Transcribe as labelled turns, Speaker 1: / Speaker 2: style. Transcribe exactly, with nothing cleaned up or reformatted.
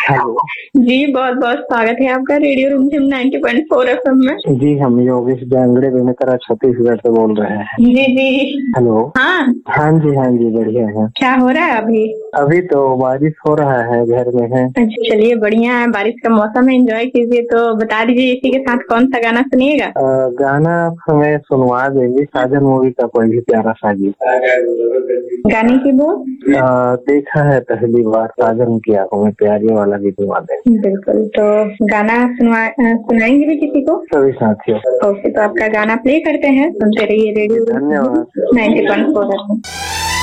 Speaker 1: Hello
Speaker 2: जी, बहुत बहुत स्वागत है आपका रेडियो रिमझिम नाइंटी पॉइंट फोर एफएम में।
Speaker 1: जी, हम योगेश जांगड़े बेमेतरा छत्तीसगढ़ से बोल रहे हैं।
Speaker 2: जी जी।
Speaker 1: हेलो।
Speaker 2: हाँ
Speaker 1: हाँ जी हाँ जी बढ़िया है।
Speaker 2: क्या हो रहा है अभी?
Speaker 1: अभी तो बारिश हो रहा है, घर में है।
Speaker 2: अच्छा चलिए बढ़िया है, बारिश का मौसम है, एंजॉय कीजिए। तो बता दीजिए इसी के साथ कौन सा गाना सुनिएगा?
Speaker 1: अ, गाना आप हमें सुनवा देंगे, साजन मूवी का कोई भी प्यारा सा गीत।
Speaker 2: गाने की बोल
Speaker 1: अ, देखा है पहली बार, साजन की आंखों में प्यारी वाला गीत सुनवा देंगे।
Speaker 2: बिल्कुल, तो गाना सुनवा सुनाएंगे भी किसी को?
Speaker 1: सभी साथियों।
Speaker 2: ओके, तो आपका गाना प्ले करते हैं, सुनते रहिए रेडियो
Speaker 1: धन्यवाद।
Speaker 2: Ninety point four FM.